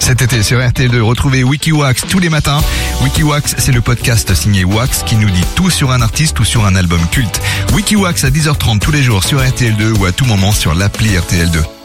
Cet été sur RTL2, retrouvez Wikiwax tous les matins. Wikiwax, c'est le podcast signé Wax qui nous dit tout sur un artiste ou sur un album culte. Wikiwax à 10h30 tous les jours sur RTL2 ou à tout moment sur l'appli RTL2.